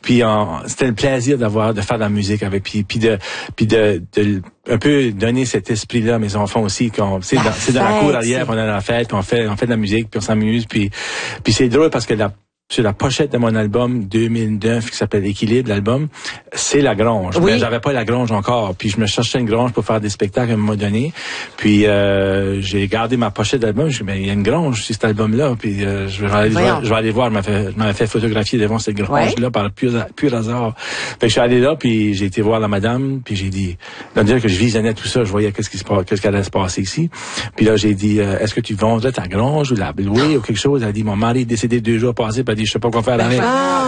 Puis c'était le plaisir de faire de la musique avec, puis de un peu donner cet esprit-là à mes enfants aussi. C'est dans la cour arrière, on a la fête, puis on fait de la musique, puis on s'amuse, puis c'est drôle parce que sur la pochette de mon album 2009 qui s'appelle Équilibre, l'album, c'est la grange. Oui. Mais j'avais pas la grange encore. Puis je me cherchais une grange pour faire des spectacles à un moment donné. Puis j'ai gardé ma pochette d'album. Je me suis dit, il y a une grange sur cet album-là. Puis je vais aller voir. Je m'avais fait photographier devant cette grange-là par pur hasard. Fait que je suis allé là, puis j'ai été voir la madame. Puis j'ai dit, on dirait que je visionnais tout ça. Je voyais qu'est-ce qui allait se passer ici. Puis là, j'ai dit, est-ce que tu vendrais ta grange ou la louer ou quelque chose? Elle a dit, mon mari est décédé 2 jours passés. Puis elle a dit, je sais pas quoi faire avec.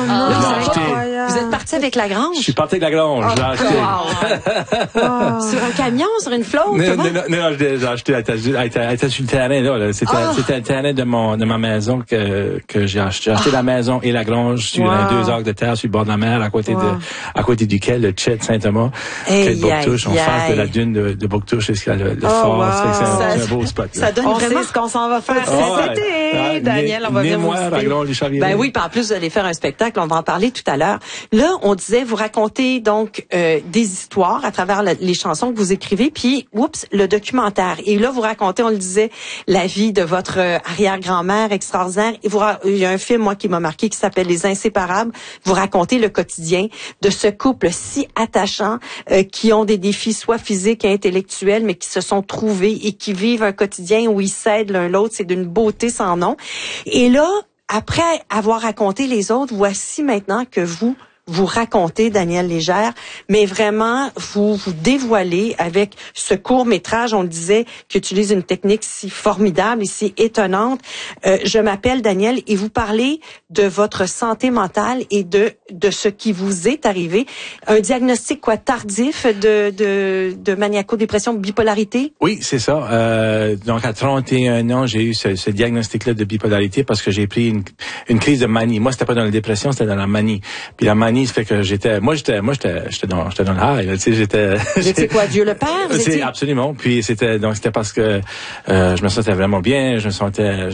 Vous êtes parti avec la grange? Je suis parti avec la grange. J'ai acheté. Sur un camion, sur une flotte? Non, j'ai acheté. Elle était sur le terrain, là. C'était le terrain de ma maison que j'ai acheté. J'ai acheté la maison et la grange sur 2 acres de terre sur le bord de la mer, à côté duquel le Chet Saint-Thomas, quel Bouctouche, en face de la dune de Bouctouche, c'est le fort. C'est un beau spot. Ça donne vraiment ce qu'on s'en va faire cet été. Daniel, on va venir vous visiter. Ben oui, puis en plus, vous allez faire un spectacle, on va en parler tout à l'heure. Là, on disait, vous racontez donc des histoires à travers les chansons que vous écrivez, puis, le documentaire. Et là, vous racontez, on le disait, la vie de votre arrière-grand-mère extraordinaire. Et il y a un film, moi, qui m'a marqué, qui s'appelle Les Inséparables. Vous racontez le quotidien de ce couple si attachant, qui ont des défis soit physiques et intellectuels, mais qui se sont trouvés et qui vivent un quotidien où ils s'aident l'un l'autre. C'est d'une beauté sans nom. Et là, après avoir raconté les autres, voici maintenant que vous racontez, Daniel Légère, mais vraiment, vous dévoilez avec ce court-métrage, on le disait, qui utilise une technique si formidable et si étonnante. Je m'appelle Daniel et vous parlez de votre santé mentale et de ce qui vous est arrivé. Un diagnostic, tardif de maniaco-dépression, bipolarité? Oui, c'est ça. Donc, à 31 ans, j'ai eu ce diagnostic-là de bipolarité parce que j'ai pris une crise de manie. Moi, c'était pas dans la dépression, c'était dans la manie. Puis la manie, ça fait que j'étais dans le high, là, tu sais, j'étais. J'étais quoi, Dieu le Père? C'est absolument. Puis c'était parce que je me sentais vraiment bien, je me sentais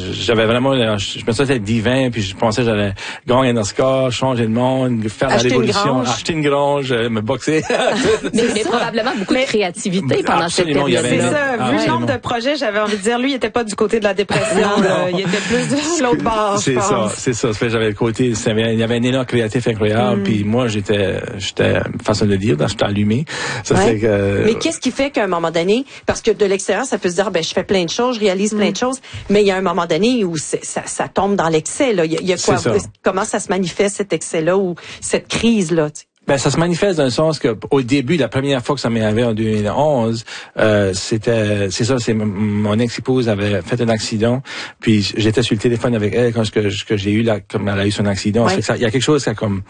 divin, puis je pensais que j'allais gagner dans ce cas, changer le monde, faire la révolution, acheter une grange, me boxer. mais probablement beaucoup de créativité pendant cette période. C'est ça. Vu le nombre de projets, j'avais envie de dire, lui, il était pas du côté de la dépression, il était plus de l'autre bord. C'est ça. Ça fait j'avais le côté, il y avait un élan créatif incroyable, puis moi j'étais façon de dire, j'étais allumé. Ça fait que. Mais qu'est-ce qui fait qu'à un moment donné, parce que de l'extérieur, ça peut se dire, je fais plein de choses, je réalise plein de choses, mais il y a un moment donné où ça tombe dans l'excès, là. Il y a quoi? Comment ça se manifeste, cet excès-là, ou cette crise-là, tu sais? Ben, ça se manifeste dans le sens que, au début, la première fois que ça m'est arrivé en 2011, c'est mon ex-épouse avait fait un accident, puis j'étais sur le téléphone avec elle quand j'ai eu comme elle a eu son accident. Ouais. Il y a quelque chose qui a comme,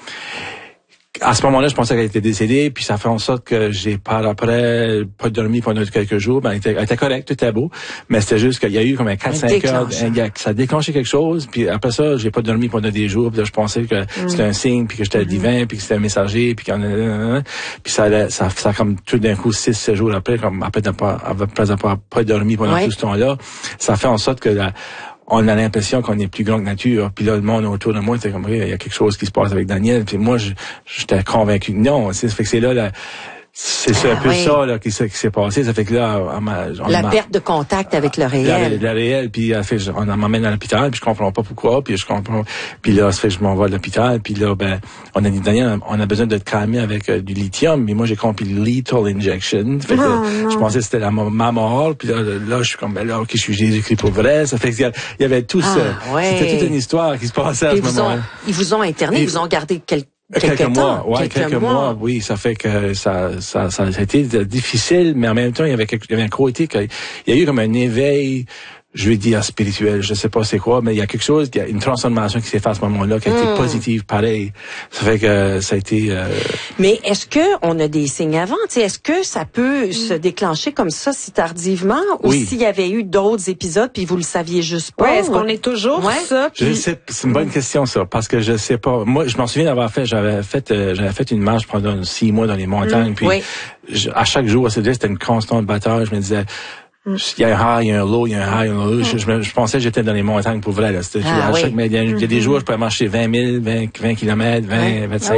à ce moment-là, je pensais qu'elle était décédée, puis ça fait en sorte que j'ai pas dormi pendant quelques jours. Ben, elle était correcte, tout était beau, mais c'était juste qu'il y a eu comme un 4-5 heures, ça a déclenché quelque chose, puis après ça, j'ai pas dormi pendant des jours, puis là, je pensais que c'était un signe, puis que j'étais divin, puis que c'était un messager, puis puis ça comme tout d'un coup 6-7 jours après, comme après avoir pas dormi pendant tout ce temps-là, ça fait en sorte que on a l'impression qu'on est plus grand que nature. Puis là, le monde autour de moi, c'était comme, il y a quelque chose qui se passe avec Daniel. Puis moi, j'étais convaincu que non. Ça fait que c'est là, c'est un peu ça là qui s'est passé. Ça fait que là, la perte de contact avec le réel. Le réel, puis on m'emmène à l'hôpital, puis je comprends pas pourquoi, puis là, ça fait que je m'envoie à l'hôpital, puis là, on a dit, Daniel, on a besoin de te calmer avec du lithium, mais moi j'ai compris lethal injection. Fait que je pensais que c'était ma mort, puis là, je suis comme, là, ok, je suis Jésus-Christ pour vrai. Ça fait qu'il y avait tout ça. C'était toute une histoire qui se passait à ce moment-là. Ils vous ont interné, ils vous ont gardé quelques mois, oui, ça fait que ça a été difficile, mais en même temps, il y avait un côté il y a eu comme un éveil, je vais dire spirituel, je sais pas c'est quoi, mais il y a quelque chose, il y a une transformation qui s'est faite à ce moment-là, qui a été positive, pareil. Ça fait que ça a été. Mais est-ce que on a des signes avant, tu sais, est-ce que ça peut se déclencher comme ça si tardivement, ou s'il y avait eu d'autres épisodes puis vous le saviez juste pas? Est-ce qu'on est toujours ça? Je sais, c'est une bonne question ça, parce que je sais pas. Moi, je m'en souviens j'avais fait une marche pendant 6 mois dans les montagnes, puis à chaque jour, c'était une constante bataille. Je me disais. Il y a un high, il y a un low, il y a un high, il y a un low. Je pensais que j'étais dans les montagnes pour vrai, là. Il y a des jours, je pouvais marcher 20 000, 20 km, 25